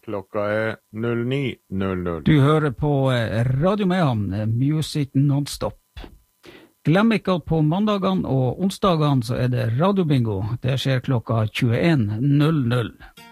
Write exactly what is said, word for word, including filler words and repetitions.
Klokka er null ni null null. Du hører på Radio Mehamn, Music Non-Stop. Glem ikke at på mandagene og onsdagene så er det radiobingo. Det skjer klokka tjueen null null.